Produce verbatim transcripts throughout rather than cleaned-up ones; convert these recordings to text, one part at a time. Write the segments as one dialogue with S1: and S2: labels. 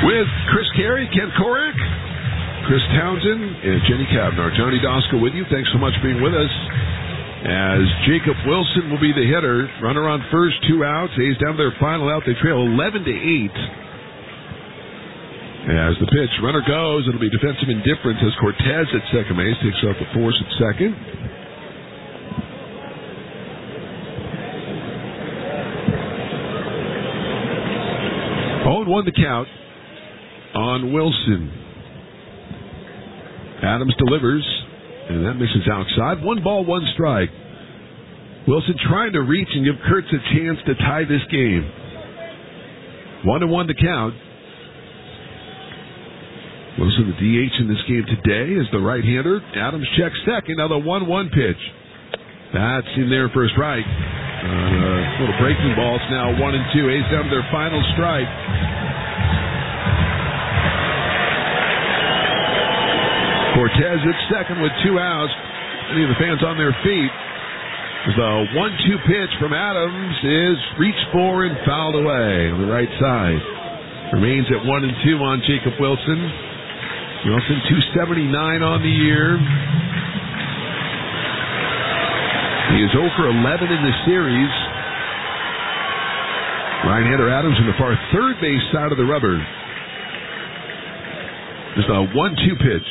S1: With Chris Carey, Ken Korak, Chris Townsend, and Jenny Kavnar. Johnny Dosko with you. Thanks so much for being with us. As Jacob Wilson will be the hitter. Runner on first, two outs. A's down their final out. They trail eleven to eight. As the pitch, runner goes. It'll be defensive indifference as Cortez at second base takes off the force at second. oh and one the count on Wilson. Adams delivers, and that misses outside. One ball, one strike. Wilson trying to reach and give Kurtz a chance to tie this game. One and one to count. Wilson, the D H in this game today, is the right-hander. Adams checks second. Now the one one pitch. That's in there for a strike. Uh, little breaking balls now, one and two. A's down to their final strike. Cortez at second with two outs. Many of the fans on their feet. The one two pitch from Adams is reached for and fouled away on the right side. Remains at one and two on Jacob Wilson. Wilson two seventy-nine on the year. He is oh for eleven in the series. Right-hander Adams in the far third base side of the rubber. Just a one two pitch.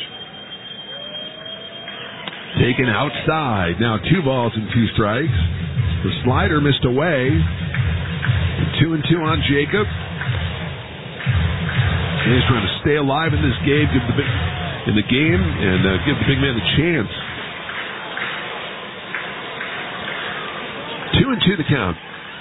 S1: Taken outside. Now two balls and two strikes. The slider missed away. Two and two on Jacob. He's trying to stay alive in this game, give the big, in the game, and uh, give the big man a chance. Two and two to count.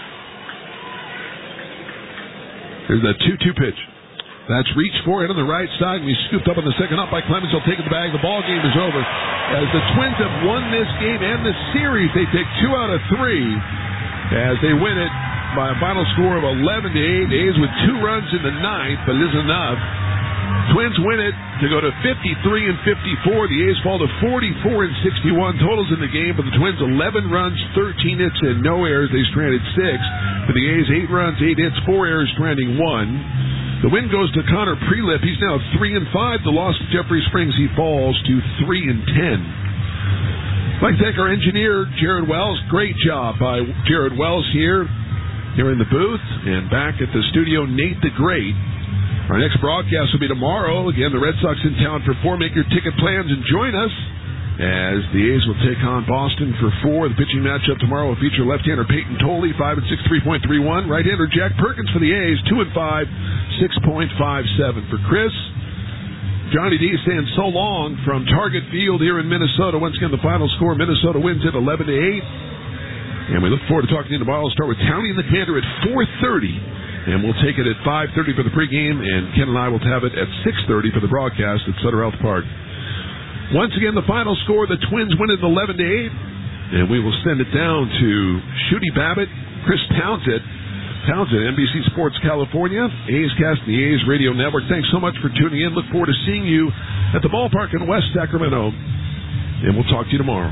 S1: There's a two two pitch. That's reached for it on the right side, and he's scooped up on the second up by Clemens. He'll take it the bag. The ball game is over. As the Twins have won this game and the series, they take two out of three as they win it by a final score of eleven to eight. A's with two runs in the ninth, but it isn't enough. Twins win it to go to fifty-three and fifty-four. The A's fall to forty-four and sixty-one totals in the game. For the Twins, eleven runs, thirteen hits, and no errors. They stranded six. For the A's, eight runs, eight hits, four errors, stranding one. The win goes to Connor Prelip. He's now three and five. The loss to Jeffrey Springs, he falls to three and ten. I'd like to thank our engineer, Jared Wells. Great job by Jared Wells here. Here in the booth and back at the studio, Nate the Great. Our next broadcast will be tomorrow. Again, the Red Sox in town for four. Make your ticket plans and join us as the A's will take on Boston for four. The pitching matchup tomorrow will feature left-hander Peyton Tolley, five and six, three point three one. Right-hander Jack Perkins for the A's, two and five, six point five seven. For Chris, Johnny D saying so long from Target Field here in Minnesota. Once again, the final score, Minnesota wins it eleven to eight. And we look forward to talking to you tomorrow. We'll start with Townie and the Commander at four thirty. And we'll take it at five thirty for the pregame. And Ken and I will have it at six thirty for the broadcast at Sutter Health Park. Once again, the final score, the Twins win it eleven to eight. And we will send it down to Shooty Babbitt, Chris Townsend. Townsend, N B C Sports California, A's Cast, the A's Radio Network. Thanks so much for tuning in. Look forward to seeing you at the ballpark in West Sacramento. And we'll talk to you tomorrow.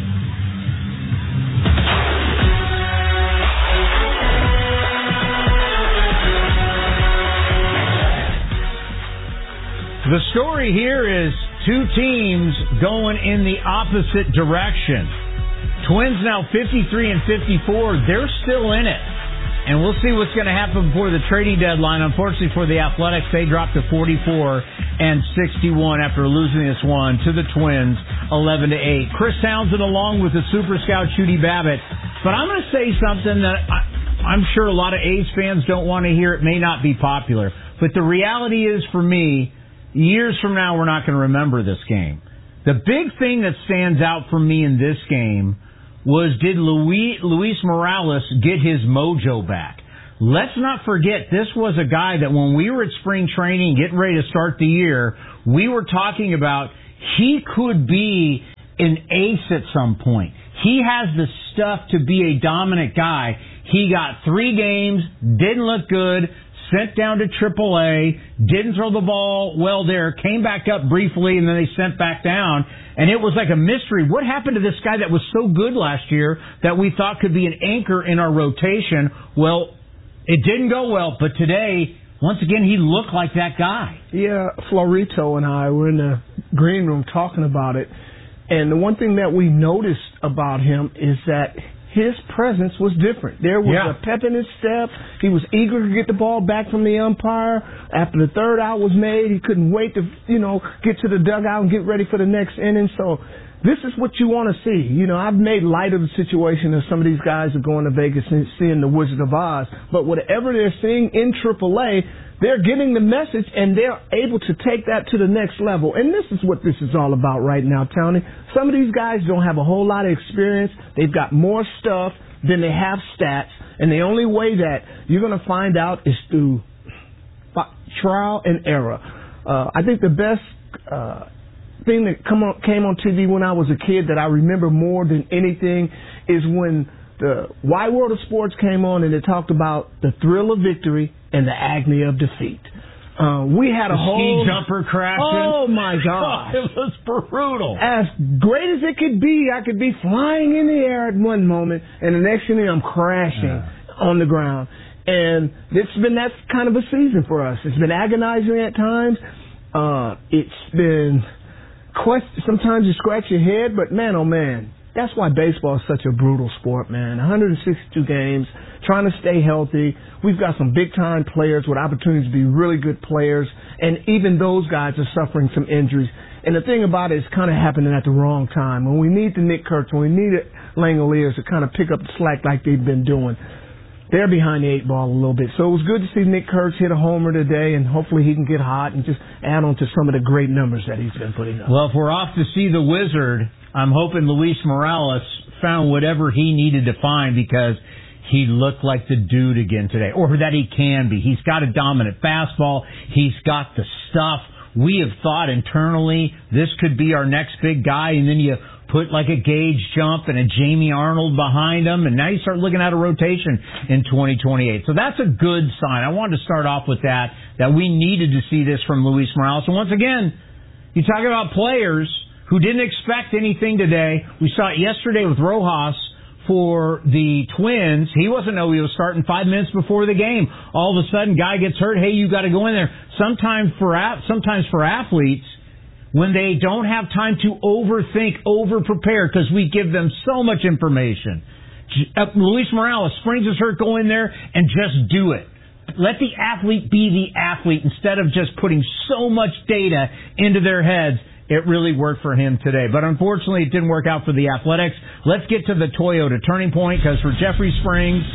S2: The story here is two teams going in the opposite direction. Twins now fifty-three and fifty-four. They're still in it. And we'll see what's going to happen before the trading deadline. Unfortunately for the Athletics, they dropped to forty-four and sixty-one after losing this one to the Twins, eleven to eight. Chris Townsend along with the Super Scout Shooty Babbitt. But I'm going to say something that I, I'm sure a lot of A's fans don't want to hear. It may not be popular. But the reality is, for me, years from now, we're not going to remember this game. The big thing that stands out for me in this game was, did Luis, Luis Morales get his mojo back? Let's not forget, this was a guy that when we were at spring training, getting ready to start the year, we were talking about he could be an ace at some point. He has the stuff to be a dominant guy. He got three games, didn't look good, sent down to triple A, didn't throw the ball well there, came back up briefly, and then they sent back down. And it was like a mystery. What happened to this guy that was so good last year that we thought could be an anchor in our rotation? Well, it didn't go well, but today, once again, he looked like that guy.
S3: Yeah, Florito and I were in the green room talking about it. And the one thing that we noticed about him is that his presence was different. There was
S2: yeah.
S3: a pep in his step. He was eager to get the ball back from the umpire. After the third out was made, he couldn't wait to, you know, get to the dugout and get ready for the next inning. So this is what you want to see. You know, I've made light of the situation of some of these guys are going to Vegas and seeing the Wizard of Oz. But whatever they're seeing in triple A, they're getting the message, and they're able to take that to the next level. And this is what this is all about right now, Tony. Some of these guys don't have a whole lot of experience. They've got more stuff than they have stats. And the only way that you're going to find out is through trial and error. Uh, I think the best uh, thing that come on, came on T V when I was a kid that I remember more than anything is when the Wide World of Sports came on and they talked about the thrill of victory and the agony of defeat. Uh, we had a
S2: the
S3: whole
S2: ski jumper crashing.
S3: Oh my God!
S2: It was brutal.
S3: As great as it could be, I could be flying in the air at one moment, and the next thing I'm crashing yeah. on the ground. And it's been that kind of a season for us. It's been agonizing at times. Uh, it's been quest- sometimes you scratch your head, but man, oh man. That's why baseball is such a brutal sport, man. one hundred sixty-two games, trying to stay healthy. We've got some big-time players with opportunities to be really good players, and even those guys are suffering some injuries. And the thing about it is kind of happening at the wrong time. When we need the Nick Kurtz, when we need it Langoliers to kind of pick up the slack like they've been doing, they're behind the eight ball a little bit. So it was good to see Nick Kurtz hit a homer today, and hopefully he can get hot and just add on to some of the great numbers that he's been putting up.
S2: Well, if we're off to see the Wizard, I'm hoping Luis Morales found whatever he needed to find because he looked like the dude again today, or that he can be. He's got a dominant fastball. He's got the stuff. We have thought internally this could be our next big guy, and then you put like a Gage jump and a Jamie Arnold behind him, and now you start looking at a rotation in twenty twenty-eight. So that's a good sign. I wanted to start off with that, that we needed to see this from Luis Morales. And once again, you talk about players who didn't expect anything today. We saw it yesterday with Rojas for the Twins. He wasn't know he was starting five minutes before the game. All of a sudden, guy gets hurt. Hey, you got to go in there. Sometimes for sometimes for athletes, when they don't have time to overthink, over-prepare, because we give them so much information. Uh, Luis Morales, springs his hurt, go in there and just do it. Let the athlete be the athlete instead of just putting so much data into their heads. It really worked for him today. But unfortunately, it didn't work out for the Athletics. Let's get to the Toyota Turning Point, because for Jeffrey Springs,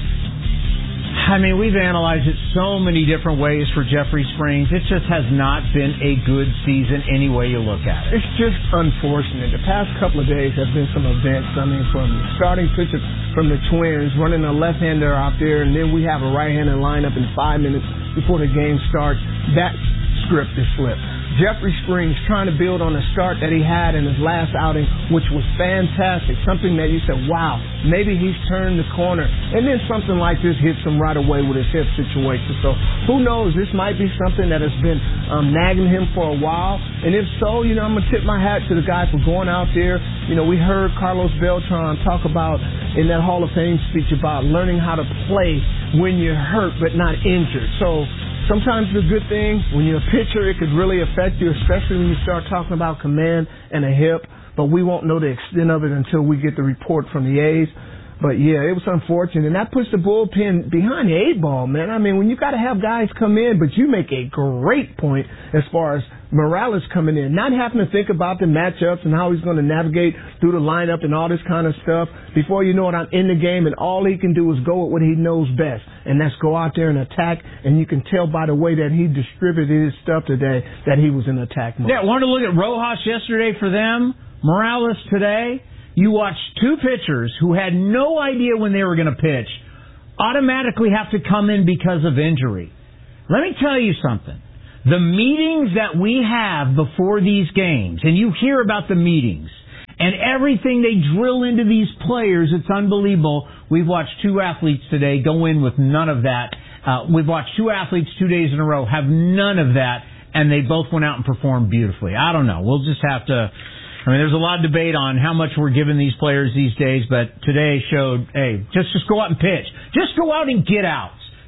S2: I mean, we've analyzed it so many different ways for Jeffrey Springs. It just has not been a good season any way you look at it.
S3: It's just unfortunate. The past couple of days have been some events. I mean, from starting pitchers from the Twins, running a left-hander out there, and then we have a right-hander lineup in five minutes before the game starts. That script is flipped. Jeffrey Springs trying to build on the start that he had in his last outing, which was fantastic. Something that you said, wow, maybe he's turned the corner. And then something like this hits him right away with his hip situation. So who knows? This might be something that has been um, nagging him for a while. And if so, you know, I'm going to tip my hat to the guy for going out there. You know, we heard Carlos Beltran talk about in that Hall of Fame speech about learning how to play when you're hurt but not injured. So sometimes it's a good thing. When you're a pitcher, it could really affect you, especially when you start talking about command and a hip. But we won't know the extent of it until we get the report from the A's. But, yeah, it was unfortunate. And that puts the bullpen behind the eight ball, man. I mean, when you got to have guys come in, but you make a great point as far as Morales coming in, not having to think about the matchups and how he's going to navigate through the lineup and all this kind of stuff. Before you know it, I'm in the game, and all he can do is go with what he knows best, and that's go out there and attack. And you can tell by the way that he distributed his stuff today that he was in attack mode.
S2: Yeah, I wanted to look at Rojas yesterday for them, Morales today. You watch two pitchers who had no idea when they were going to pitch automatically have to come in because of injury. Let me tell you something. The meetings that we have before these games, and you hear about the meetings, and everything they drill into these players, it's unbelievable. We've watched two athletes today go in with none of that. Uh, we've watched two athletes two days in a row have none of that, and they both went out and performed beautifully. I don't know. We'll just have to... I mean, there's a lot of debate on how much we're giving these players these days, but today showed, hey, just, just go out and pitch. Just go out and get outs.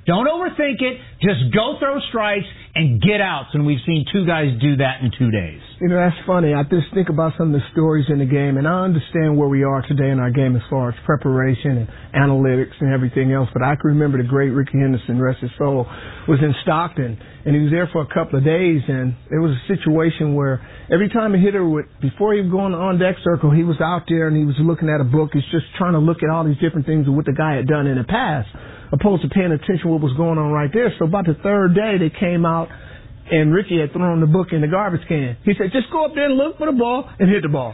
S2: Don't overthink it. Just go throw strikes and get outs. And we've seen two guys do that in two days.
S3: You know, that's funny. I just think about some of the stories in the game, and I understand where we are today in our game as far as preparation and analytics and everything else. But I can remember the great Ricky Henderson, rest his soul, was in Stockton, and he was there for a couple of days, and it was a situation where every time a hitter would, before he would go on the on-deck circle, he was out there and he was looking at a book. He's just trying to look at all these different things of what the guy had done in the past, opposed to paying attention to what was going on right there. So about the third day, they came out, and Ricky had thrown the book in the garbage can. He said, just go up there and look for the ball and hit the ball.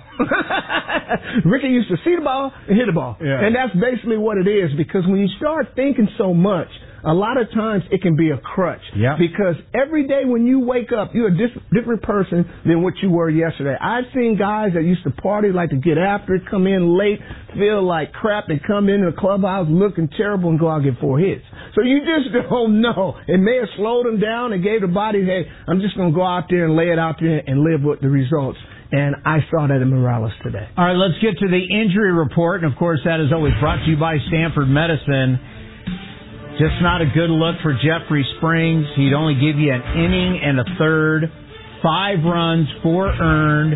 S3: Ricky used to see the ball and hit the ball. Yeah. And that's basically what it is, because when you start thinking so much, a lot of times it can be a crutch.
S2: Yeah.
S3: Because every day when you wake up, you're a dis- different person than what you were yesterday. I've seen guys that used to party, like to get after it, come in late, feel like crap, and come into the clubhouse looking terrible and go out and get four hits. So you just don't know. It may have slowed them down and gave the body, hey, I'm just going to go out there and lay it out there and live with the results. And I saw that in Morales today.
S2: All right, let's get to the injury report. And, of course, that is always brought to you by Stanford Medicine. Just not a good look for Jeffrey Springs. He'd only give you an inning and a third. Five runs, four earned.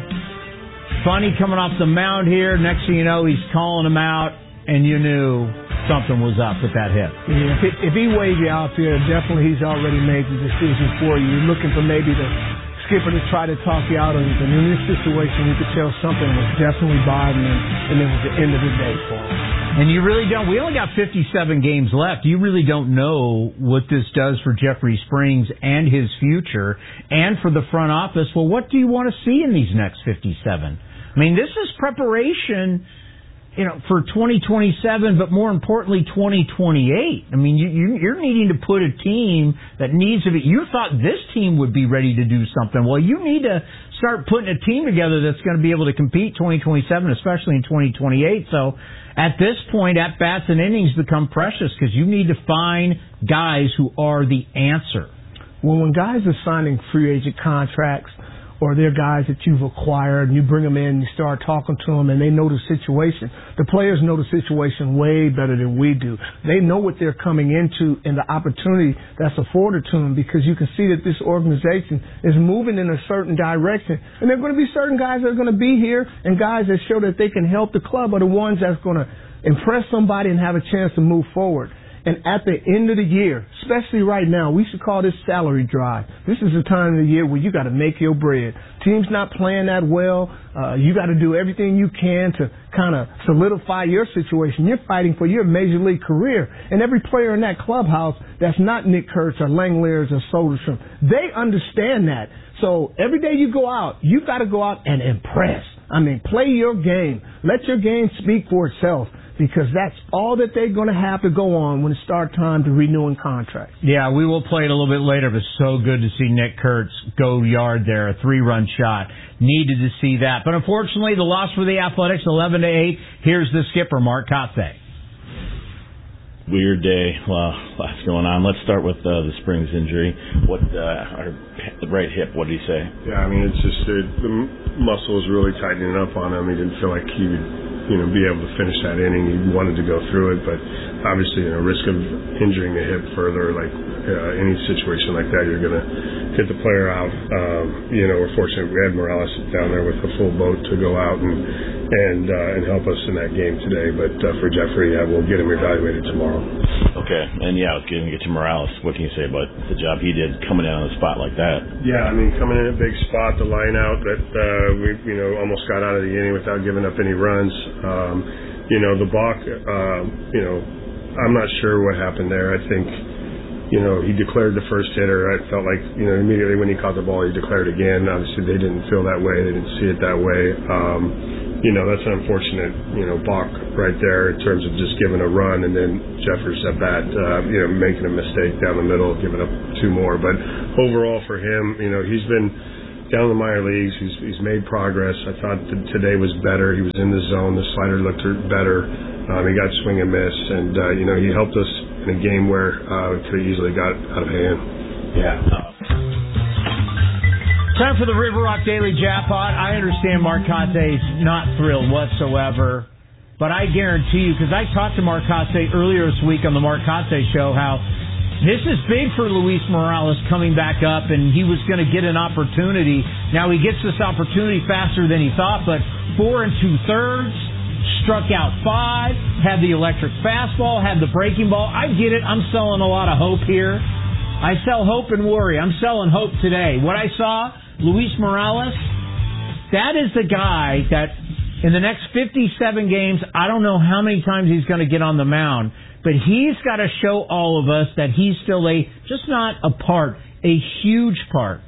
S2: Funny coming off the mound here. Next thing you know, he's calling him out, and you knew something was up with that hit.
S3: Yeah, if, it, if he waved you out there, definitely he's already made the decision for you. You're looking for maybe the skipper to try to talk you out of it. And in this situation, you could tell something was definitely bothering him, and it was the end of the day for him.
S2: And you really don't. We only got fifty-seven games left. You really don't know what this does for Jeffrey Springs and his future, and for the front office. Well, what do you want to see in these next fifty-seven? I mean, this is preparation, you know, for twenty twenty-seven, but more importantly, twenty twenty-eight. I mean, you, you, you're needing to put a team that needs to be. You thought this team would be ready to do something. Well, you need to start putting a team together that's going to be able to compete twenty twenty-seven, especially in twenty twenty-eight. So at this point, at-bats and innings become precious because you need to find guys who are the answer.
S3: Well, when guys are signing free agent contracts, or they're guys that you've acquired, and you bring them in, and you start talking to them, and they know the situation. The players know the situation way better than we do. They know what they're coming into and the opportunity that's afforded to them, because you can see that this organization is moving in a certain direction. And there are going to be certain guys that are going to be here, and guys that show that they can help the club are the ones that's going to impress somebody and have a chance to move forward. And at the end of the year, especially right now, we should call this salary drive. This is the time of the year where you got to make your bread. Team's not playing that well. Uh, you got to do everything you can to kind of solidify your situation. You're fighting for your major league career. And every player in that clubhouse that's not Nick Kurtz or Langeliers or Soderstrom, they understand that. So every day you go out, you got to go out and impress. I mean, play your game. Let your game speak for itself, because that's all that they're going to have to go on when it starts time to renewing contracts.
S2: Yeah, we will play it a little bit later, but so good to see Nick Kurtz go yard there, a three-run shot. Needed to see that. But unfortunately, the loss for the Athletics, eleven to eight. Here's the skipper, Mark Kotsay.
S4: Weird day. Well, lots going on. Let's start with uh, the Springs injury. What uh, our the right hip? What did he say?
S5: Yeah, I mean, it's just it, the muscle was really tightening up on him. He didn't feel like he would, you know, be able to finish that inning. He wanted to go through it, but obviously, you know, risk of injuring the hip further, like uh, any situation like that, you're going to hit the player out. Um, you know, we're fortunate we had Morales down there with a full boat to go out and and uh, and help us in that game today. But uh, for Jeffrey, yeah, we'll get him evaluated tomorrow.
S4: Okay, and yeah, I was going to get to Morales. What can you say about the job he did coming in on the spot like that?
S5: Yeah, I mean, coming in a big spot, the line out that uh, we, you know, almost got out of the inning without giving up any runs. Um, you know, the balk, uh, you know, I'm not sure what happened there. I think, you know, he declared the first hitter. I felt like, you know, immediately when he caught the ball, he declared again. Obviously, they didn't feel that way. They didn't see it that way. Um, you know, that's an unfortunate, you know, balk right there in terms of just giving a run, and then Jeffers at bat, uh, you know, making a mistake down the middle, giving up two more. But overall for him, you know, he's been down in the minor leagues. He's he's made progress. I thought that today was better. He was in the zone. The slider looked better. Um, he got swing and miss, and uh, you know, he helped us in a game where uh, we could have easily got out of hand.
S4: Yeah.
S2: Time for the River Rock Daily Jackpot. I understand Mark Kotsay's not thrilled whatsoever, but I guarantee you, because I talked to Mark Kotsay earlier this week on the Mark Kotsay Show, how This is big for Luis Morales coming back up, and he was going to get an opportunity. Now he gets this opportunity faster than he thought, but four and two-thirds, struck out five, had the electric fastball, had the breaking ball. I get it. I'm selling a lot of hope here. I sell hope and worry. I'm selling hope today. What I saw, Luis Morales, that is the guy that in the next fifty-seven games, I don't know how many times he's going to get on the mound, but he's got to show all of us that he's still a, just not a part, a huge part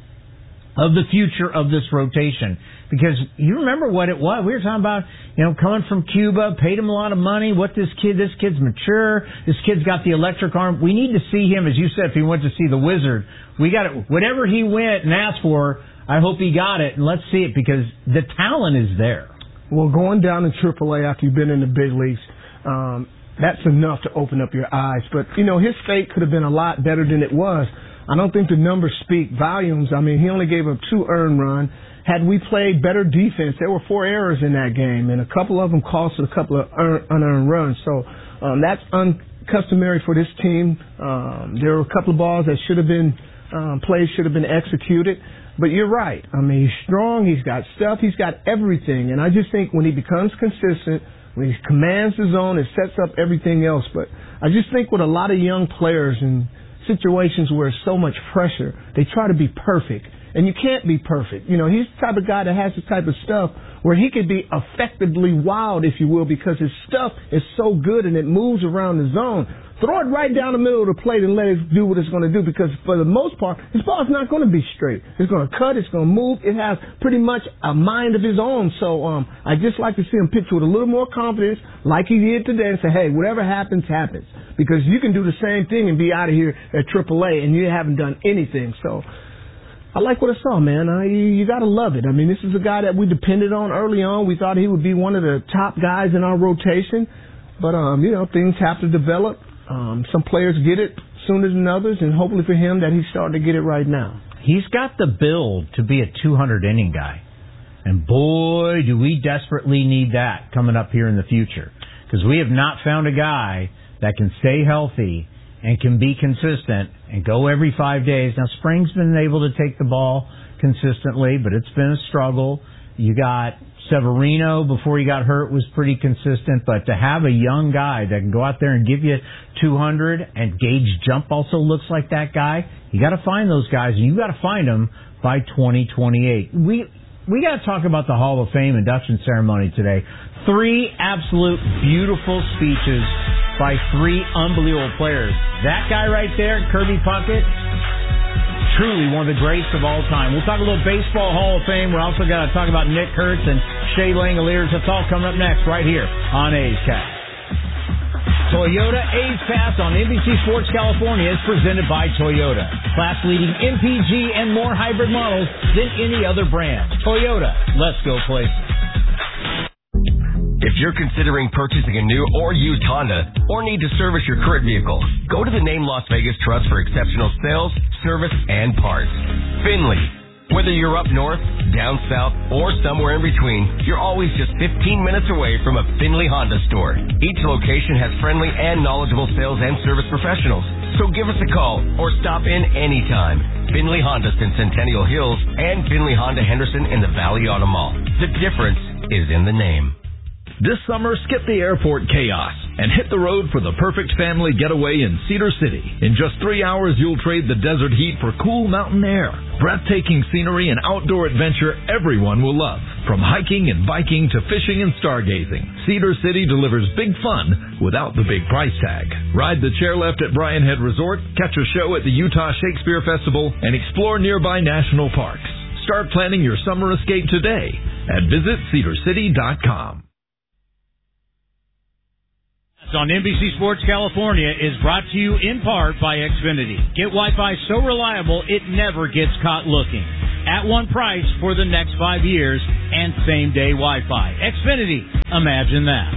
S2: of the future of this rotation. Because you remember what it was. We were talking about, you know, coming from Cuba, paid him a lot of money. What this kid, this kid's mature. This kid's got the electric arm. We need to see him, as you said, if he went to see the Wizard. We got it. Whatever he went and asked for, I hope he got it. And let's see it because the talent is there.
S3: Well, going down to triple A after you've been in the big leagues, um, that's enough to open up your eyes. But, you know, his fate could have been a lot better than it was. I don't think the numbers speak volumes. I mean, he only gave up two earned runs. Had we played better defense, there were four errors in that game, and a couple of them cost us a couple of earned, unearned runs. So um, that's uncustomary for this team. Um, there were a couple of balls that should have been um, plays should have been executed. But you're right. I mean, he's strong. He's got stuff. He's got everything. And I just think when he becomes consistent, when he commands the zone, it sets up everything else. But I just think with a lot of young players in situations where there's so much pressure, they try to be perfect. And you can't be perfect. You know, he's the type of guy that has the type of stuff where he could be effectively wild, if you will, because his stuff is so good and it moves around the zone. Throw it right down the middle of the plate and let it do what it's going to do, because for the most part, his ball's not going to be straight. It's going to cut. It's going to move. It has pretty much a mind of his own. So um, I just like to see him pitch with a little more confidence like he did today and say, hey, whatever happens, happens. Because you can do the same thing and be out of here at triple A and you haven't done anything. So I like what I saw, man. Uh, you you got to love it. I mean, this is a guy that we depended on early on. We thought he would be one of the top guys in our rotation. But, um, you know, things have to develop. Um, some players get it sooner than others, and hopefully for him that he's starting to get it right now.
S2: He's got the build to be a two hundred inning guy. And boy, do we desperately need that coming up here in the future. Because we have not found a guy that can stay healthy and can be consistent and go every five days. Now, Spring's been able to take the ball consistently, but it's been a struggle. You got Severino, before he got hurt, was pretty consistent, but to have a young guy that can go out there and give you two hundred, and Gage Jump also looks like that guy, you got to find those guys, and you got to find them by twenty twenty-eight. We we got to talk about the Hall of Fame induction ceremony today. Three absolute beautiful speeches by three unbelievable players. That guy right there, Kirby Puckett, truly one of the greats of all time. We'll talk a little Baseball Hall of Fame. We're also going to talk about Nick Kurtz and Shea Langoliers. That's all coming up next right here on A's Cast. Toyota A's Cast on N B C Sports California is presented by Toyota. Class-leading M P G and more hybrid models than any other brand. Toyota, let's go places.
S6: If you're considering purchasing a new or used Honda or need to service your current vehicle, go to the name Las Vegas Trust for exceptional sales, service, and parts. Finley. Whether you're up north, down south, or somewhere in between, you're always just fifteen minutes away from a Finley Honda store. Each location has friendly and knowledgeable sales and service professionals. So give us a call or stop in anytime. Finley Honda in Centennial Hills and Finley Honda Henderson in the Valley Auto Mall. The difference is in the name.
S7: This summer, skip the airport chaos and hit the road for the perfect family getaway in Cedar City. In just three hours, you'll trade the desert heat for cool mountain air, breathtaking scenery, and outdoor adventure everyone will love. From hiking and biking to fishing and stargazing, Cedar City delivers big fun without the big price tag. Ride the chairlift at Brian Head Resort, catch a show at the Utah Shakespeare Festival, and explore nearby national parks. Start planning your summer escape today at visit cedar city dot com.
S2: On N B C Sports California is brought to you in part by Xfinity. Get Wi-Fi so reliable it never gets caught looking. At one price for the next five years and same-day Wi-Fi. Xfinity, imagine that.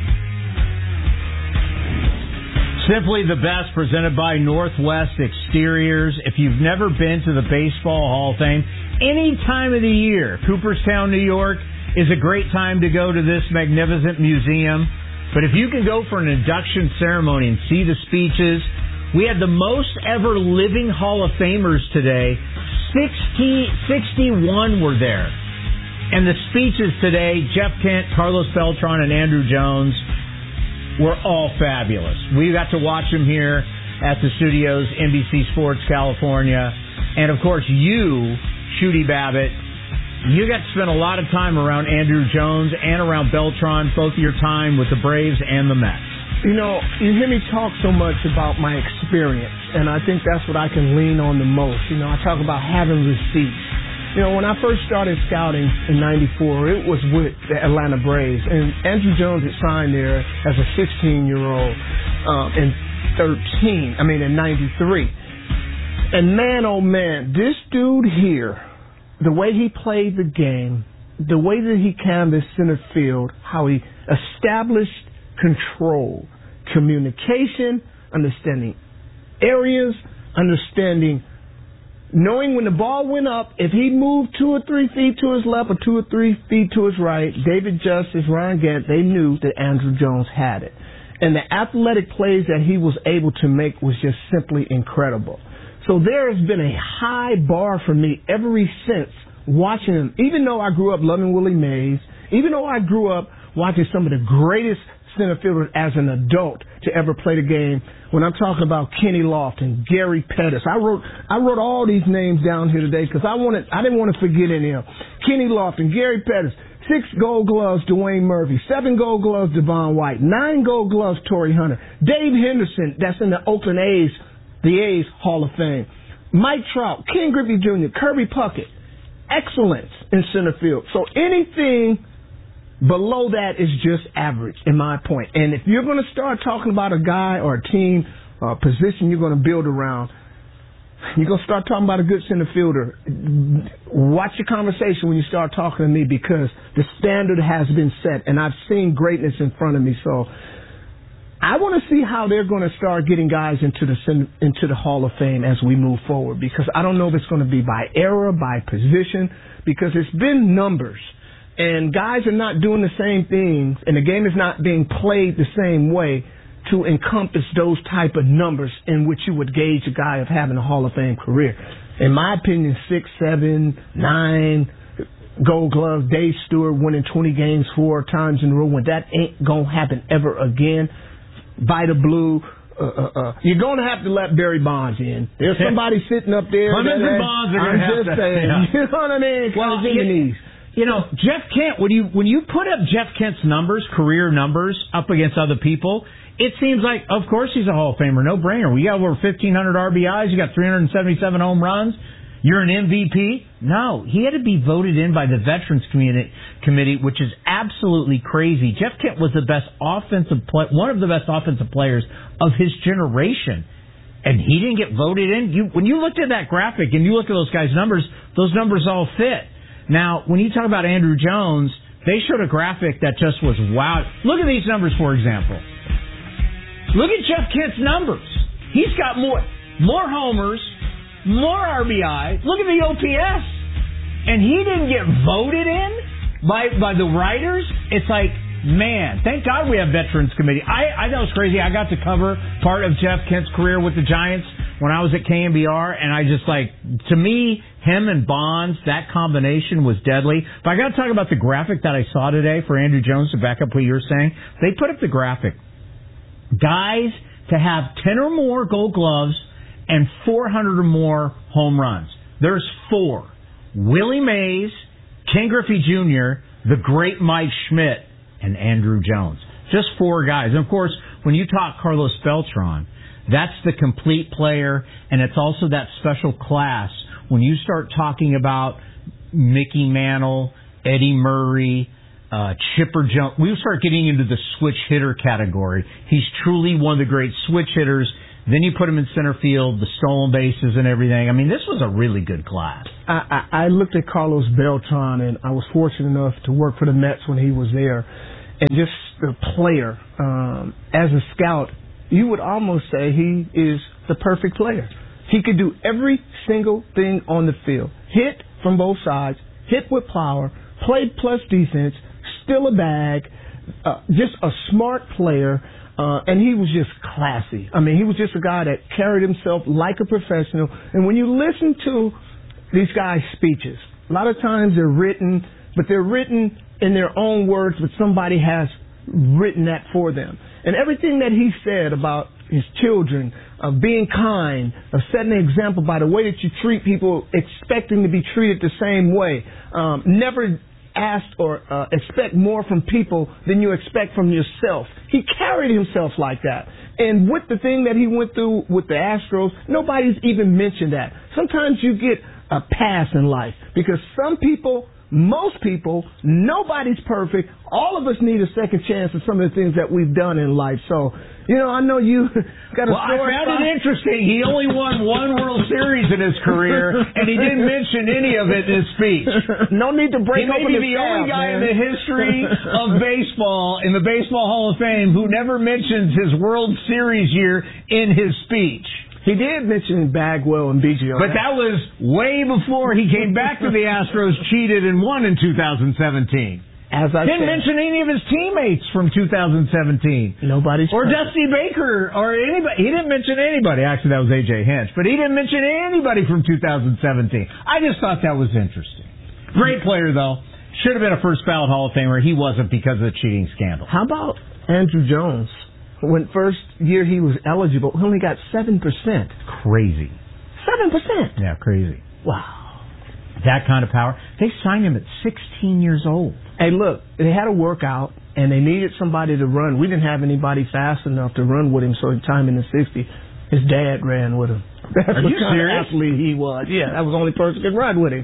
S2: Simply the best, presented by Northwest Exteriors. If you've never been to the Baseball Hall of Fame, any time of the year, Cooperstown, New York, is a great time to go to this magnificent museum. But if you can go for an induction ceremony and see the speeches, We had the most ever living Hall of Famers today. sixty, sixty-one were there. And the speeches today, Jeff Kent, Carlos Beltran, and Andrew Jones, were all fabulous. We got to watch them here at the studios, N B C Sports California. And, of course, you, Shooty Babbitt, you got to spend a lot of time around Andrew Jones and around Beltran, both of your time with the Braves and the Mets.
S3: You know, you hear me talk so much about my experience, and I think that's what I can lean on the most. You know, I talk about having receipts. You know, when I first started scouting in ninety-four, it was with the Atlanta Braves, and Andrew Jones had signed there as a sixteen-year-old um, in thirteen, I mean in ninety-three. And man, oh man, this dude here, the way he played the game, the way that he canvassed center field, how he established control, communication, understanding areas, understanding, knowing when the ball went up, if he moved two or three feet to his left or two or three feet to his right, David Justice, Ryan Gant, they knew that Andrew Jones had it. And the athletic plays that he was able to make was just simply incredible. So there has been a high bar for me ever since watching him, even though I grew up loving Willie Mays, even though I grew up watching some of the greatest center fielders as an adult to ever play the game. When I'm talking about Kenny Lofton, Gary Pettis, I wrote I wrote all these names down here today because I wanted I didn't want to forget any of them. Kenny Lofton, Gary Pettis, six Gold Gloves, Dwayne Murphy, seven Gold Gloves, Devon White, nine Gold Gloves, Torrey Hunter, Dave Henderson, that's in the Oakland A's, the A's Hall of Fame, Mike Trout, Ken Griffey Junior, Kirby Puckett, excellence in center field. So anything below that is just average, in my point. And if you're going to start talking about a guy or a team or a position you're going to build around, you're going to start talking about a good center fielder. Watch your conversation when you start talking to me because the standard has been set, and I've seen greatness in front of me. So I want to see how they're going to start getting guys into the into the Hall of Fame as we move forward because I don't know if it's going to be by era, by position, because it's been numbers. And guys are not doing the same things, and the game is not being played the same way to encompass those type of numbers in which you would gauge a guy of having a Hall of Fame career. In my opinion, six, seven, nine Gold Gloves, Dave Stewart winning twenty games four times in a row, when that ain't going to happen ever again. Vita Blue, uh, uh, uh, you're going to have to let Barry Bonds in. There's somebody sitting up there.
S2: Clemens and Bonds are going to have
S3: just
S2: to.
S3: Saying,
S2: Yeah.
S3: You know what I mean?
S2: Well,
S3: Kind of knees.
S2: You know, Jeff Kent, when you when you put up Jeff Kent's numbers, career numbers, up against other people, it seems like, of course, he's a Hall of Famer, no brainer. We got over fifteen hundred R B Is, you got three hundred seventy-seven home runs, you're an M V P. No, he had to be voted in by the Veterans Community Committee, which is absolutely crazy. Jeff Kent was the best offensive play, one of the best offensive players of his generation. And he didn't get voted in. You, when you looked at that graphic and you look at those guys' numbers, those numbers all fit. Now, when you talk about Andrew Jones, they showed a graphic that just was wow. Look at these numbers, for example. Look at Jeff Kent's numbers. He's got more more homers, more R B I. Look at the O P S. And he didn't get voted in by by the writers. It's like, man, thank God we have Veterans Committee. I, I know it's crazy. I got to cover part of Jeff Kent's career with the Giants when I was at K M B R, and I just like, to me, him and Bonds, that combination was deadly. But I got to talk about the graphic that I saw today for Andrew Jones to back up what you were saying. They put up the graphic. Guys to have ten or more Gold Gloves and four hundred or more home runs. There's four. Willie Mays, Ken Griffey Junior, the great Mike Schmidt, and Andrew Jones. Just four guys. And, of course, when you talk Carlos Beltran, that's the complete player, and it's also that special class. When you start talking about Mickey Mantle, Eddie Murray, uh, Chipper Jones, we start getting into the switch hitter category. He's truly one of the great switch hitters. Then you put him in center field, the stolen bases and everything. I mean, this was a really good class.
S3: I, I, I looked at Carlos Beltran, and I was fortunate enough to work for the Mets when he was there. And just the player, um, as a scout, you would almost say he is the perfect player. He could do every single thing on the field. Hit from both sides, hit with power, play plus defense, steal a bag, uh, just a smart player. Uh, and he was just classy. I mean, he was just a guy that carried himself like a professional. And when you listen to these guys' speeches, a lot of times they're written, but they're written in their own words, but somebody has written that for them. And everything that he said about his children, of being kind, of setting an example by the way that you treat people, expecting to be treated the same way, um, never ask or uh, expect more from people than you expect from yourself. He carried himself like that. And with the thing that he went through with the Astros, nobody's even mentioned that. Sometimes you get a pass in life because some people, most people, nobody's perfect. All of us need a second chance at some of the things that we've done in life. So, you know, I know you got a
S2: well,
S3: story.
S2: I found it interesting. He only won one World Series in his career, and he didn't mention any of it in his speech.
S3: No need to break
S2: he may
S3: open
S2: be
S3: the
S2: the only
S3: staff,
S2: guy
S3: man.
S2: in the history of baseball, in the Baseball Hall of Fame, who never mentions his World Series year in his speech.
S3: He did mention Bagwell and B G O.
S2: But that was way before he came back to the Astros, cheated, and won in two thousand seventeen.
S3: As I
S2: didn't
S3: said,
S2: mention any of his teammates from two thousand seventeen.
S3: Nobody's
S2: or
S3: perfect.
S2: Dusty Baker or anybody. He didn't mention anybody. Actually, that was A J Hinch, but he didn't mention anybody from two thousand seventeen. I just thought that was interesting. Great player though. Should have been a first ballot Hall of Famer. He wasn't because of the cheating scandal.
S3: How about Andrew Jones? When first year he was eligible, he only got seven percent.
S2: Crazy.
S3: Seven percent.
S2: Yeah, crazy.
S3: Wow.
S2: That kind of power. They signed him at sixteen years old.
S3: Hey, look, they had a workout, and they needed somebody to run. We didn't have anybody fast enough to run with him, so the time in the sixties, his dad ran with him. That's
S2: Are
S3: what
S2: you
S3: kind
S2: serious?
S3: of athlete he was. Yeah, that was the only person who could run with him.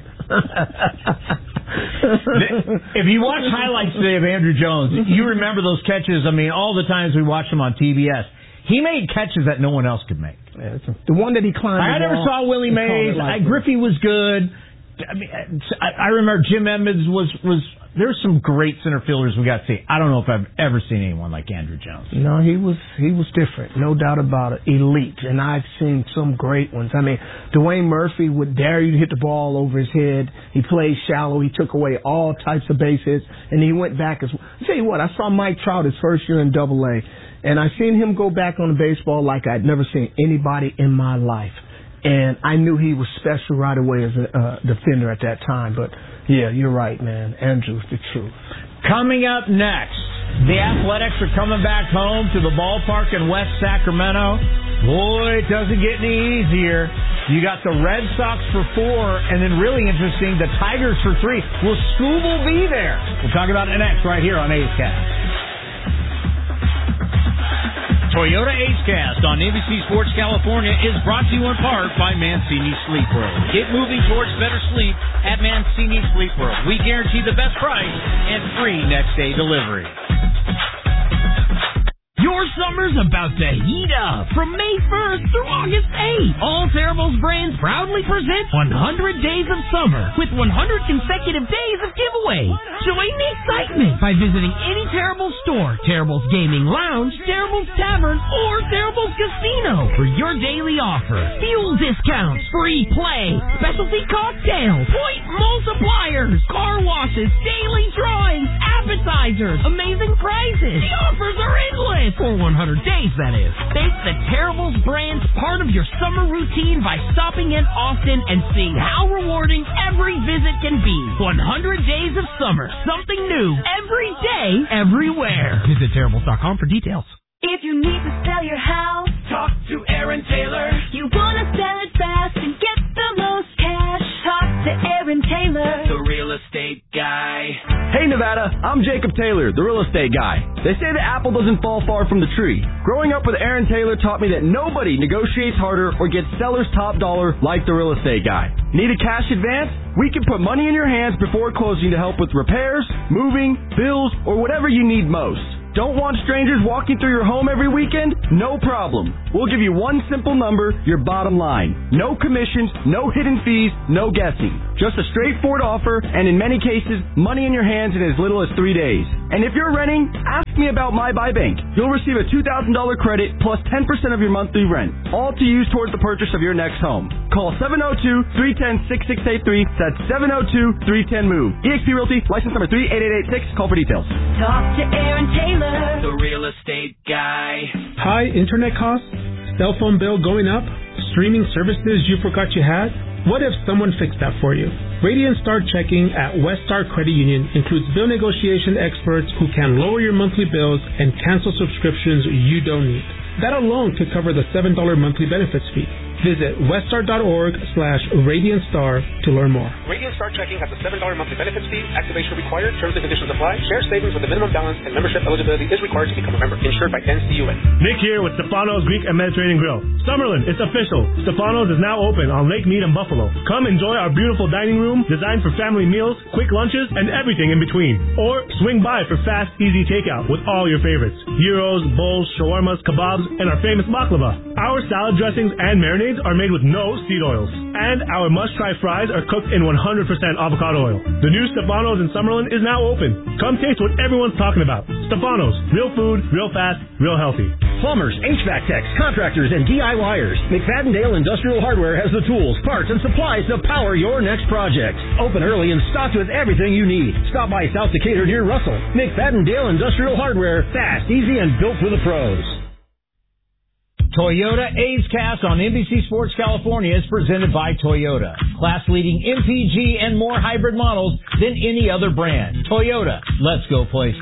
S2: If you watch highlights today of Andrew Jones, you remember those catches. I mean, all the times we watched him on T B S. He made catches that no one else could make.
S3: Yeah, the one that he climbed.
S2: I never saw Willie Mays. I, Griffey was good. I mean, I, I remember Jim Edmonds was was. There's some great center fielders we got to see. I don't know if I've ever seen anyone like Andrew Jones.
S3: No, he was he was different, no doubt about it. Elite, and I've seen some great ones. I mean, Dwayne Murphy would dare you to hit the ball over his head. He played shallow. He took away all types of base hits, and he went back as. I'll tell you what, I saw Mike Trout his first year in Double A, and I seen him go back on the baseball like I'd never seen anybody in my life. And I knew he was special right away as a uh, defender at that time. But, yeah, you're right, man. Andrew's the truth.
S2: Coming up next, the Athletics are coming back home to the ballpark in West Sacramento. Boy, it doesn't get any easier. You got the Red Sox for four, and then really interesting, the Tigers for three. Will Scooble be there? We'll talk about it next right here on A's Cast.
S8: Toyota A's Cast on N B C Sports California is brought to you in part by Mancini Sleep World. Get moving towards better sleep at Mancini Sleep World. We guarantee the best price and free next day delivery.
S9: Your summer's about to heat up from May first through August eighth. All Terribles brands proudly present one hundred Days of Summer with one hundred consecutive days of giveaway. Join the excitement by visiting any Terribles store, Terribles Gaming Lounge, Terribles Tavern, or Terribles Casino for your daily offer. Fuel discounts, free play, specialty cocktails, point multipliers, car washes, daily drawings, appetizers, amazing prizes. The offers are endless. For one hundred days, that is. Make the Terribles brands part of your summer routine by stopping in often and seeing how rewarding every visit can be. one hundred Days of Summer. Something new every day, everywhere. Visit Terribles dot com for details.
S10: If you need to sell your house,
S8: talk to Aaron Taylor.
S10: You want to sell it fast and get the most cash, talk to Aaron Taylor,
S8: the real estate guy.
S11: Hey Nevada, I'm Jacob Taylor, the real estate guy. They say the apple doesn't fall far from the tree. Growing up with Aaron Taylor taught me that nobody negotiates harder or gets seller's top dollar like the real estate guy. Need a cash advance? We can put money in your hands before closing to help with repairs, moving, bills, or whatever you need most. Don't want strangers walking through your home every weekend? No problem. We'll give you one simple number, your bottom line. No commissions, no hidden fees, no guessing. Just a straightforward offer, and in many cases, money in your hands in as little as three days. And if you're renting, ask Me about My Buy Bank. You'll receive a two thousand dollars credit plus ten percent of your monthly rent, all to use towards the purchase of your next home. Call seven oh two, three one oh, six six eight three. That's seven oh two, three one oh, MOVE. E X P Realty, license number three eight eight eight six. Call for details.
S10: Talk to Aaron Taylor,
S12: the real estate guy.
S13: High internet costs? Cell phone bill going up? Streaming services you forgot you had? What if someone fixed that for you? Radiant Star Checking at West Star Credit Union includes bill negotiation experts who can lower your monthly bills and cancel subscriptions you don't need. That alone could cover the seven dollars monthly benefits fee. Visit weststar.org slash Radiant Star to learn more.
S14: Radiant Star Checking has a seven dollars monthly benefits fee. Activation required. Terms and conditions apply. Share savings with a minimum balance and membership eligibility is required to become a member. Insured by N C U A.
S15: Nick here with Stefano's Greek and Mediterranean Grill. Summerlin, it's official. Stefano's is now open on Lake Mead in Buffalo. Come enjoy our beautiful dining room designed for family meals, quick lunches, and everything in between. Or swing by for fast, easy takeout with all your favorites. Gyros, bowls, shawarmas, kebabs, and our famous baklava. Our salad dressings and marinades are made with no seed oils. And our must-try fries are cooked in one hundred percent avocado oil. The new Stefano's in Summerlin is now open. Come taste what everyone's talking about. Stefano's. Real food, real fast, real healthy.
S16: Plumbers, H V A C techs, contractors, and DIYers. McFadden-Dale Industrial Hardware has the tools, parts, and supplies to power your next project. Open early and stocked with everything you need. Stop by South Decatur near Russell. McFadden-Dale Industrial Hardware. Fast, easy, and built for the pros.
S2: Toyota A's Cast on N B C Sports California is presented by Toyota. Class-leading M P G and more hybrid models than any other brand. Toyota, let's go places.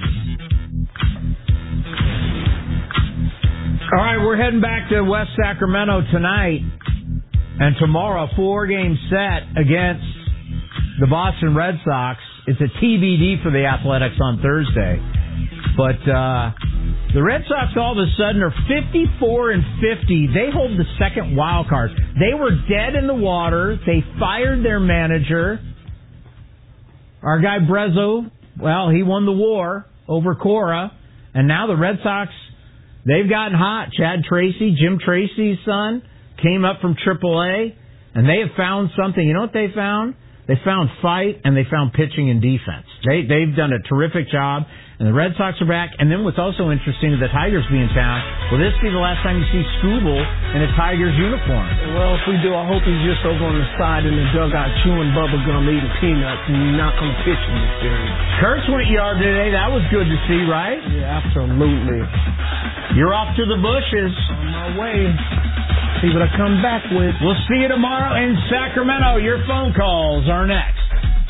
S2: All right, we're heading back to West Sacramento tonight. And tomorrow, a four-game set against the Boston Red Sox. It's a T B D for the Athletics on Thursday. But uh, the Red Sox all of a sudden are fifty-four and fifty. They hold the second wild card. They were dead in the water. They fired their manager. Our guy Brezzo, well, he won the war over Cora. And now the Red Sox, they've gotten hot. Chad Tracy, Jim Tracy's son, came up from triple A, and they have found something. You know what they found? They found fight, and they found pitching and defense. They, they've done a terrific job, and the Red Sox are back. And then what's also interesting is the Tigers be in town. Will this be the last time you see Scooble in a Tigers uniform?
S3: Well, if we do, I hope he's just over on the side in the dugout chewing bubble gum, eating peanuts, and not going to pitch in this series.
S2: Kurtz went yard today. That was good to see, right?
S3: Yeah, absolutely.
S2: You're off to the bushes.
S3: On my way. See what I come back with.
S2: We'll see you tomorrow in Sacramento. Your phone calls are next.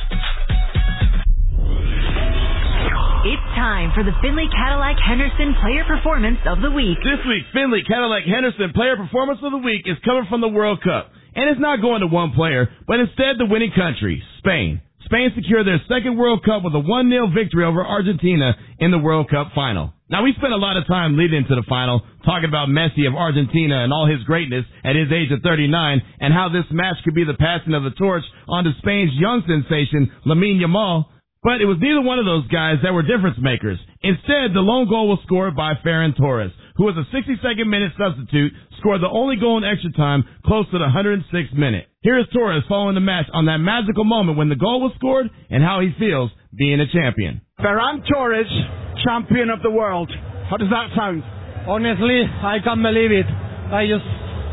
S17: It's time for the Finley Cadillac Henderson Player Performance of the Week.
S18: This week, Finley Cadillac Henderson Player Performance of the Week is coming from the World Cup. And it's not going to one player, but instead the winning country, Spain. Spain secured their second World Cup with a one nil victory over Argentina in the World Cup final. Now, we spent a lot of time leading into the final talking about Messi of Argentina and all his greatness at his age of thirty-nine and how this match could be the passing of the torch onto Spain's young sensation, Lamine Yamal. But it was neither one of those guys that were difference makers. Instead, the lone goal was scored by Ferran Torres, who was a sixty-second minute substitute, scored the only goal in extra time close to the one hundred sixth minute. Here is Torres following the match on that magical moment when the goal was scored and how he feels being a champion.
S19: Ferran Torres, champion of the world. How does that sound?
S20: Honestly, I can't believe it. I just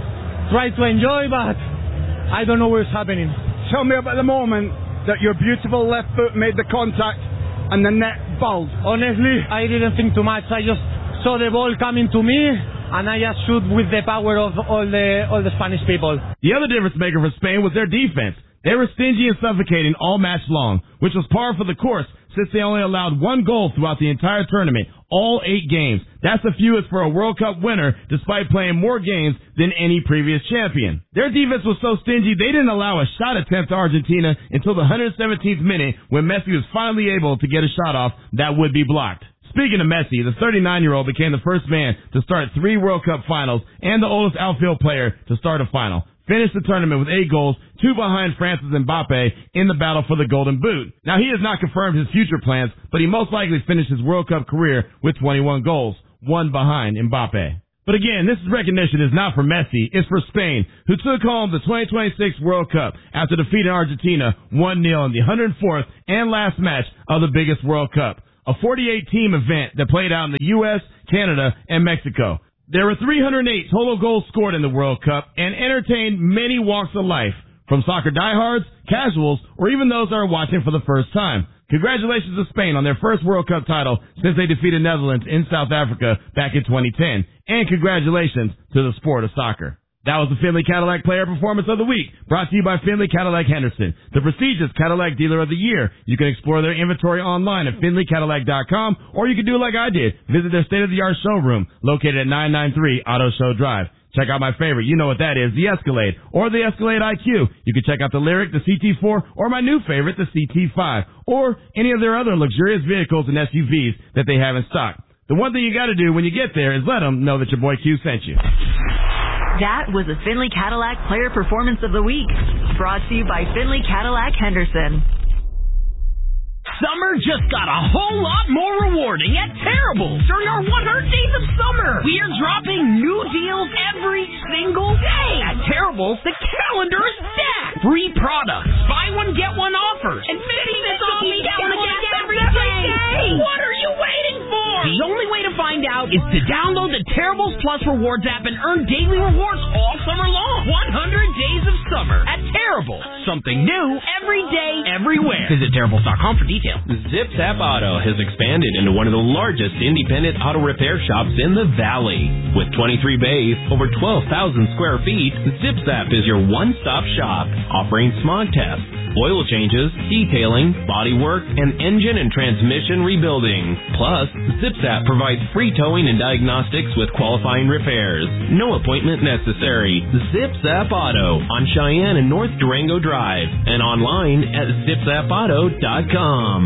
S20: try to enjoy, but I don't know what's happening.
S19: Tell me about the moment that your beautiful left foot made the contact and the net bowled.
S20: Honestly, I didn't think too much. I just saw the ball coming to me, and I just shoot with the power of all the all the Spanish people.
S18: The other difference maker for Spain was their defense. They were stingy and suffocating all match long, which was par for the course since they only allowed one goal throughout the entire tournament, all eight games. That's the fewest for a World Cup winner, despite playing more games than any previous champion. Their defense was so stingy, they didn't allow a shot attempt to Argentina until the one hundred seventeenth minute when Messi was finally able to get a shot off that would be blocked. Speaking of Messi, the thirty-nine-year-old became the first man to start three World Cup finals and the oldest outfield player to start a final. Finished the tournament with eight goals, two behind Francis Mbappe in the battle for the Golden Boot. Now, he has not confirmed his future plans, but he most likely finished his World Cup career with twenty-one goals, one behind Mbappe. But again, this recognition is not for Messi, it's for Spain, who took home the twenty twenty-six World Cup after defeating Argentina one nil in the one hundred fourth and last match of the biggest World Cup. a forty-eight team event that played out in the U S, Canada, and Mexico. There were three hundred eight total goals scored in the World Cup and entertained many walks of life, from soccer diehards, casuals, or even those that are watching for the first time. Congratulations to Spain on their first World Cup title since they defeated Netherlands in South Africa back in twenty ten. And congratulations to the sport of soccer. That was the Finley Cadillac Player Performance of the Week, brought to you by Finley Cadillac Henderson, the prestigious Cadillac Dealer of the Year. You can explore their inventory online at finley cadillac dot com, or you can do like I did, visit their state-of-the-art showroom located at nine ninety-three Auto Show Drive. Check out my favorite, you know what that is, the Escalade, or the Escalade I Q. You can check out the Lyric, the C T four, or my new favorite, the C T five, or any of their other luxurious vehicles and S U Vs that they have in stock. The one thing you got to do when you get there is let them know that your boy Q sent you.
S17: That was the Finley Cadillac Player Performance of the Week, brought to you by Finley Cadillac Henderson.
S9: Summer just got a whole lot more rewarding at Terrible during our one hundred days of summer. We are dropping new deals every single day. At Terrible, the calendar is stacked. Free products, buy one, get one offers, and fifty cents off each one again every day. What are you waiting for? The only way to find out is to download the Terribles Plus Rewards app and earn daily rewards all summer long. one hundred days of summer at Terrible. Something new every day, everywhere. Visit Terribles dot com for details.
S21: Zip Zap Auto has expanded into one of the largest independent auto repair shops in the Valley. With twenty-three bays, over twelve thousand square feet, Zip Zap is your one-stop shop, offering smog tests, oil changes, detailing, body work, and engine and transmission rebuilding. Plus, Zip Zap provides free towing and diagnostics with qualifying repairs. No appointment necessary. Zip Zap Auto on Cheyenne and North Durango Drive, and online at zip zap auto dot com.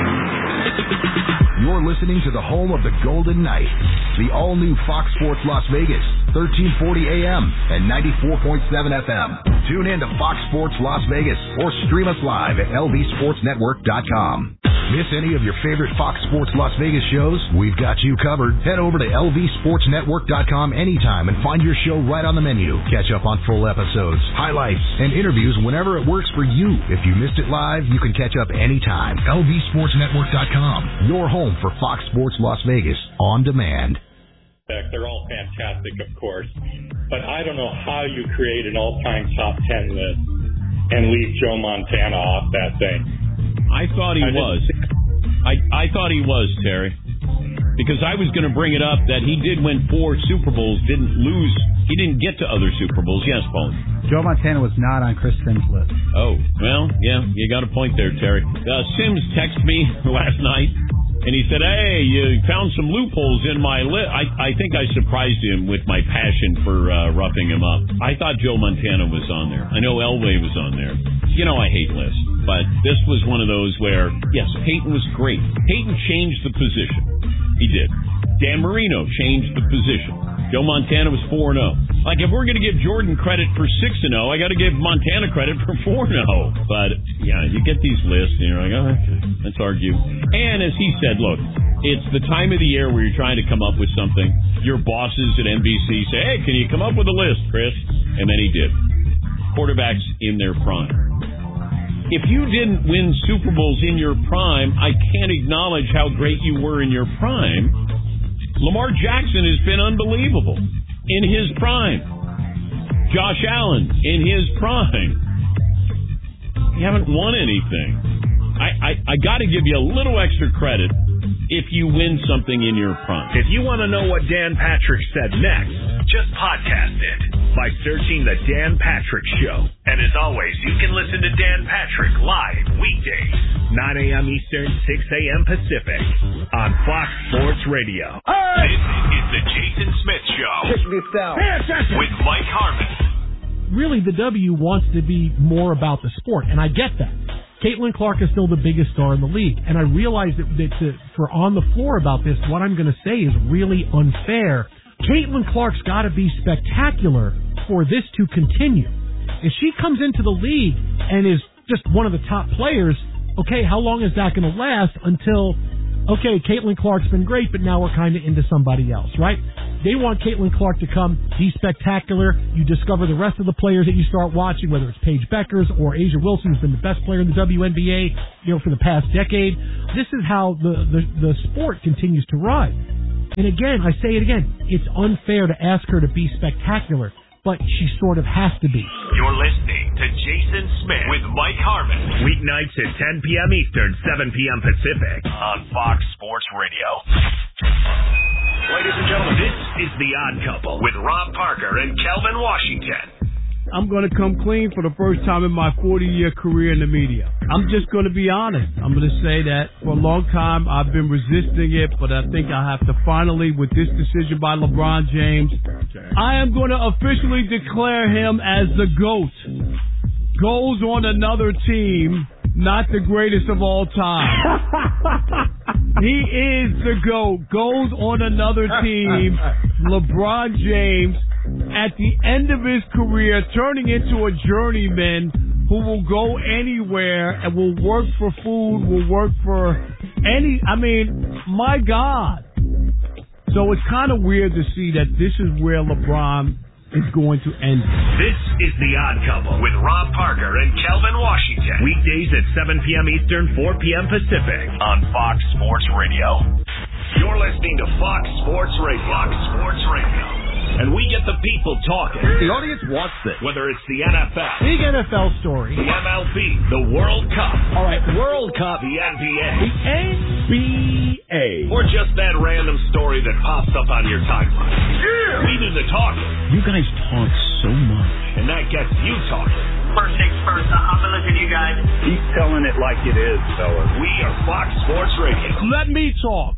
S22: You're listening to the home of the Golden Knights, the all-new Fox Sports Las Vegas, thirteen forty A M and ninety-four point seven F M. Tune in to Fox Sports Las Vegas or stream us live at L V Sports Network dot com. Miss any of your favorite Fox Sports Las Vegas shows? We've got you covered. Head over to L V Sports Network dot com anytime and find your show right on the menu. Catch up on full episodes, highlights, and interviews whenever it works for you. If you missed it live, you can catch up anytime. L V Sports Network dot com, your home for Fox Sports Las Vegas on demand.
S23: They're all fantastic, of course, but I don't know how you create an all-time top ten list and leave Joe Montana off that thing.
S24: I thought he I was. I, I thought he was, Terry, because I was going to bring it up that he did win four Super Bowls, didn't lose. He didn't get to other Super Bowls. Yes, Paul.
S25: Joe Montana was not on Chris Sims' list.
S24: Oh, well, yeah, you got a point there, Terry. Uh, Sims texted me last night, and he said, hey, you found some loopholes in my list. I, I think I surprised him with my passion for uh, roughing him up. I thought Joe Montana was on there. I know Elway was on there. You know I hate lists, but this was one of those where, yes, Peyton was great. Peyton changed the position. He did. Dan Marino changed the position. Joe Montana was four and oh. Like, if we're going to give Jordan credit for six and oh, I got to give Montana credit for four and oh. But, yeah, you get these lists, and you're like, oh, okay, let's argue. And as he said, look, it's the time of the year where you're trying to come up with something. Your bosses at N B C say, hey, can you come up with a list, Chris? And then he did. Quarterbacks in their prime. If you didn't win Super Bowls in your prime, I can't acknowledge how great you were in your prime. Lamar Jackson has been unbelievable in his prime. Josh Allen in his prime. You haven't won anything. I, I, I got to give you a little extra credit if you win something in your prime.
S26: If you want to know what Dan Patrick said next, just podcast it by searching The Dan Patrick Show. And as always, you can listen to Dan Patrick live weekdays, nine a.m. Eastern, six a.m. Pacific on Fox Sports Radio.
S27: Hey! This is The Jason Smith Show.
S28: Check this out.
S27: With Mike Harmon.
S29: Really, the W wants to be more about the sport, and I get that. Caitlin Clark is still the biggest star in the league, and I realize that, that to, for on the floor about this, what I'm going to say is really unfair. Caitlin Clark's got to be spectacular for this to continue. If she comes into the league and is just one of the top players, okay, how long is that going to last until, okay, Caitlin Clark's been great, but now we're kind of into somebody else, right? They want Caitlin Clark to come, be spectacular. You discover the rest of the players that you start watching, whether it's Paige Beckers or Asia Wilson, who's been the best player in the W N B A, you know, for the past decade. This is how the, the, the sport continues to rise. And again, I say it again, it's unfair to ask her to be spectacular, but she sort of has to be.
S27: You're listening to Jason Smith with Mike Harmon. Weeknights at ten p.m. Eastern, seven p.m. Pacific on Fox Sports Radio. Ladies and gentlemen, this is The Odd Couple with Rob Parker and Kelvin Washington.
S1: I'm going to come clean for the first time in my forty-year career in the media. I'm just going to be honest. I'm going to say that for a long time I've been resisting it, but I think I have to finally, with this decision by LeBron James, I am going to officially declare him as the GOAT. Goes on another team, not the greatest of all time. He is the GOAT. Goes on another team, LeBron James, at the end of his career, turning into a journeyman who will go anywhere and will work for food, will work for any, I mean, my God. So it's kind of weird to see that this is where LeBron is going to end.
S27: This is The Odd Couple with Rob Parker and Kelvin Washington. Weekdays at seven p.m. Eastern, four p.m. Pacific on Fox Sports Radio. You're listening to Fox Sports Radio. Fox Sports Radio. And we get the people talking.
S4: The audience wants this.
S27: Whether it's the N F L,
S29: big N F L story,
S27: the M L B, the World Cup.
S4: All right, World Cup,
S27: the N B A,
S4: the N B A,
S27: or just that random story that pops up on your timeline. Yeah. We do the talking.
S4: You guys talk so much,
S27: and that gets you talking.
S5: First things first, I'm gonna look at you guys.
S4: Keep telling it like it is, fellas.
S27: We are Fox Sports Radio.
S29: Let me talk.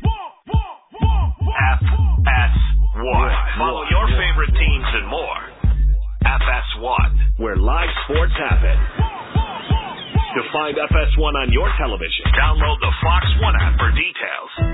S27: F S one. Follow your favorite teams and more. F S one, where live sports happen. To find F S one on your television, download the Fox One app for details.